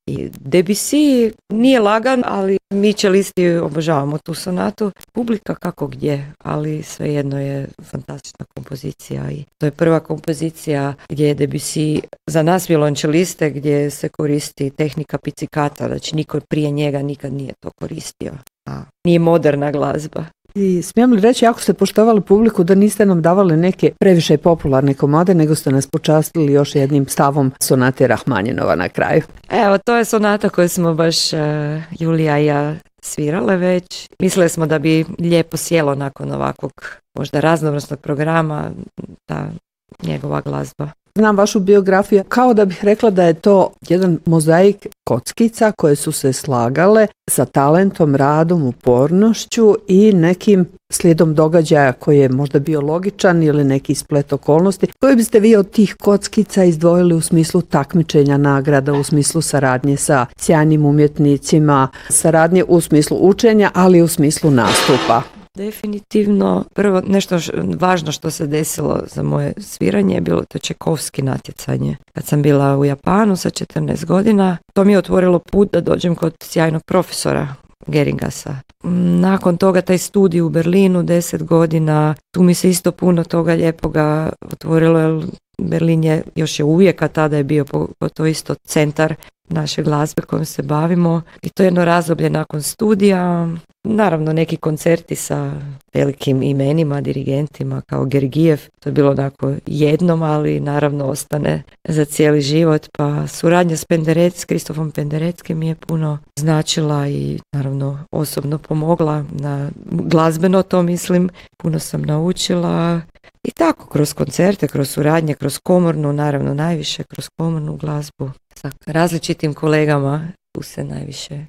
I Debussy nije lagan, ali mi čelisti obožavamo tu sonatu. Publika kako gdje, ali svejedno je fantastična kompozicija i to je prva kompozicija gdje je Debussy za nas violončeliste gdje se koristi tehnika pizzicata, znači niko prije njega nikad nije to koristio. Nije moderna glazba. I smijem li reći, ako ste poštovali publiku, da niste nam davali neke previše popularne komade, nego ste nas počastili još jednim stavom sonate Rahmanjinova na kraju? Evo, to je sonata koju smo baš Julija i ja svirale već. Mislili smo da bi lijepo sjelo nakon ovakvog možda raznovrsnog programa ta njegova glazba. Znam vašu biografiju, kao da bih rekla da je to jedan mozaik kockica koje su se slagale sa talentom, radom, upornošću i nekim slijedom događaja koji je možda bio logičan ili neki splet okolnosti. Koji biste vi od tih kockica izdvojili u smislu takmičenja nagrada, u smislu saradnje sa sjajnim umjetnicima, saradnje u smislu učenja, ali i u smislu nastupa? Definitivno, prvo nešto važno što se desilo za moje sviranje je bilo to Čajkovski natjecanje. Kad sam bila u Japanu sa 14 godina, to mi je otvorilo put da dođem kod sjajnog profesora Geringasa. Nakon toga taj studij u Berlinu 10 godina, tu mi se isto puno toga lijepoga otvorilo, jer Berlin je još je uvijek, a tada je bio to isto centar naše glazbe kojom se bavimo i to je jedno razdoblje nakon studija. Naravno neki koncerti sa velikim imenima, dirigentima kao Gergijev, to je bilo onako jednom, ali naravno ostane za cijeli život. Pa suradnja s Kristofom Pendereckim mi je puno značila i naravno osobno pomogla na glazbeno to mislim. Puno sam naučila i tako kroz koncerte, kroz suradnje, kroz komornu, naravno najviše kroz komornu glazbu. Sa različitim kolegama tu se najviše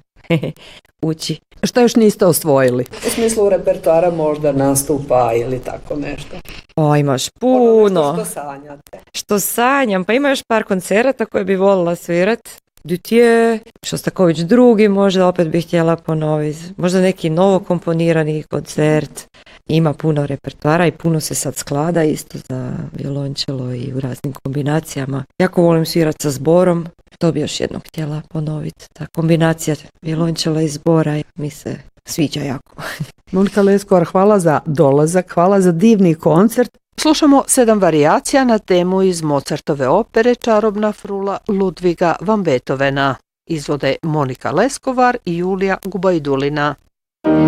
uči. Što još niste osvojili? U smislu repertoara možda nastupa ili tako nešto? O, imaš puno. Što sanjate? Što sanjam? Pa ima još par koncerata koje bi volila svirat. Dutje, Šostaković drugi, možda opet bih htjela ponoviti. Možda neki novo komponirani koncert. Ima puno repertoara i puno se sad sklada isto za violončelo i u raznim kombinacijama. Jako volim svirati sa zborom. To bi još jednom htjela ponoviti. Ta kombinacija violončela i zbora mi se sviđa jako. Monika Leskovar, hvala za dolazak, hvala za divni koncert. Slušamo 7 varijacija na temu iz Mozartove opere Čarobna frula Ludviga van Beethovena. Izvode Monika Leskovar i Julija Gubajdulina.